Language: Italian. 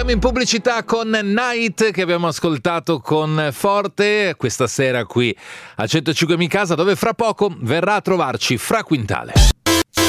Andiamo in pubblicità con Night, che abbiamo ascoltato con Forte questa sera qui a 105 Mi Casa, dove fra poco verrà a trovarci Fra Quintale.